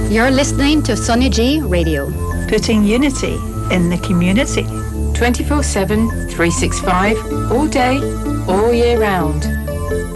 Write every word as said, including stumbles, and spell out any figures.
You're listening to Sonia G Radio. Putting unity in the community. twenty-four seven, three sixty-five, all day, all year round.